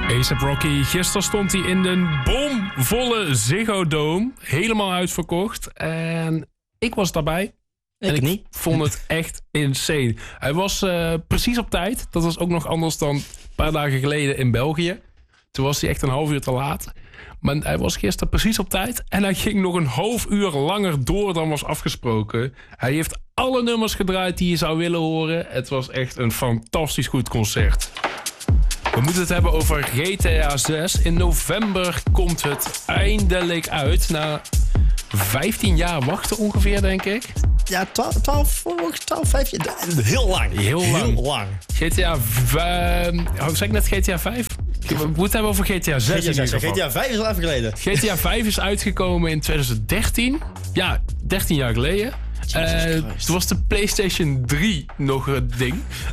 A$AP Rocky, gisteren stond hij in de bomvolle Ziggo Dome. Helemaal uitverkocht. En ik was daarbij. Ik vond het echt insane. Hij was precies op tijd. Dat was ook nog anders dan een paar dagen geleden in België. Toen was hij echt een half uur te laat. Maar hij was gisteren precies op tijd. En hij ging nog een half uur langer door dan was afgesproken. Hij heeft alle nummers gedraaid die je zou willen horen. Het was echt een fantastisch goed concert. We moeten het hebben over GTA 6. In november komt het eindelijk uit. Na 15 jaar wachten ongeveer, denk ik. Ja, 12, 15 jaar. Heel lang. GTA 5... Zeg ik net GTA 5? We moeten het hebben over GTA 6 in ieder geval. GTA 5 is al even geleden. GTA 5 is uitgekomen in 2013. Ja, 13 jaar geleden. Toen was de PlayStation 3 nog het ding.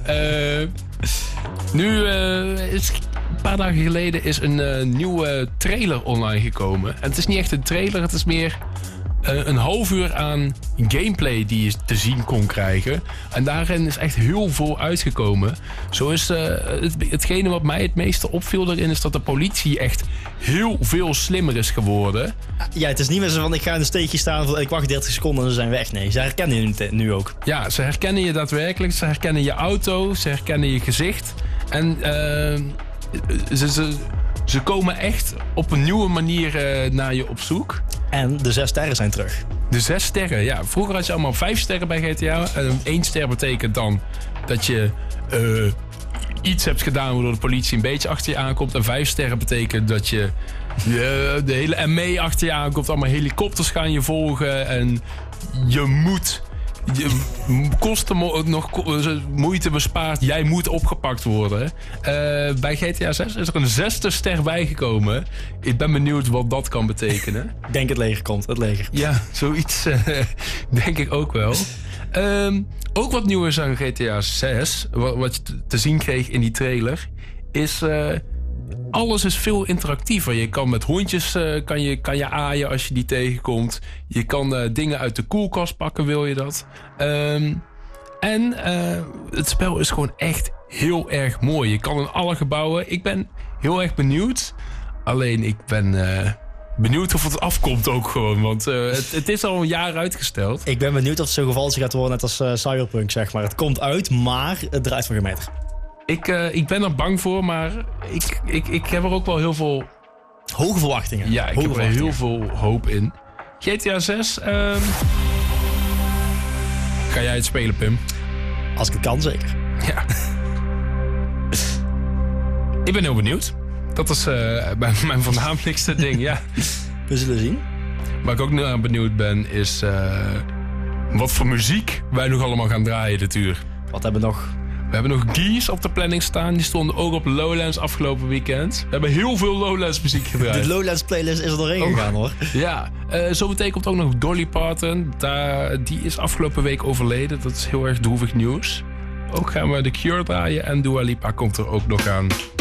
Nu is een paar dagen geleden is een nieuwe trailer online gekomen. En het is niet echt een trailer, het is meer een half uur aan gameplay die je te zien kon krijgen. En daarin is echt heel veel uitgekomen. Zo is hetgene wat mij het meeste opviel erin is dat de politie echt heel veel slimmer is geworden. Ja, het is niet meer zo van ik ga in een steekje staan en ik wacht 30 seconden en ze zijn weg. Nee, ze herkennen je nu ook. Ja, ze herkennen je daadwerkelijk. Ze herkennen je auto, ze herkennen je gezicht. En ze komen echt op een nieuwe manier naar je op zoek. En de 6 sterren zijn terug. De 6 sterren, ja. Vroeger had je allemaal 5 sterren bij GTA. En 1 ster betekent dan dat je iets hebt gedaan waardoor de politie een beetje achter je aankomt. En 5 sterren betekent dat je de hele ME achter je aankomt. Allemaal helikopters gaan je volgen. En je moet... kosten nog moeite bespaard. Jij moet opgepakt worden. Bij GTA 6 is er een 6e ster bijgekomen. Ik ben benieuwd wat dat kan betekenen. Ik denk het leger komt, het leger. Ja, zoiets denk ik ook wel. Ook wat nieuw is aan GTA 6, wat je te zien kreeg in die trailer, is... alles is veel interactiever. Je kan met hondjes kan je aaien als je die tegenkomt. Je kan dingen uit de koelkast pakken, wil je dat. En het spel is gewoon echt heel erg mooi. Je kan in alle gebouwen. Ik ben heel erg benieuwd. Alleen ik ben benieuwd of het afkomt ook gewoon. Want het is al een jaar uitgesteld. Ik ben benieuwd of het zo'n geval gaat worden net als Cyberpunk, zeg maar. Het komt uit, maar het draait van geen meter. Ik ben er bang voor, maar ik heb er ook wel heel veel... Hoge verwachtingen. Ja, ik heb er heel veel hoop in. GTA 6, ga jij het spelen, Pim? Als ik het kan, zeker. Ja. Ik ben heel benieuwd. Dat is mijn voornamelijkste ding, ja. We zullen zien. Waar ik ook naar benieuwd ben, is wat voor muziek wij nog allemaal gaan draaien dit uur. Wat hebben we nog? We hebben nog Geese op de planning staan. Die stonden ook op Lowlands afgelopen weekend. We hebben heel veel Lowlands muziek gedraaid. De Lowlands playlist is er doorheen gegaan, hoor. Ja, zo betekent ook nog Dolly Parton. Die is afgelopen week overleden. Dat is heel erg droevig nieuws. Ook gaan we The Cure draaien en Dua Lipa komt er ook nog aan.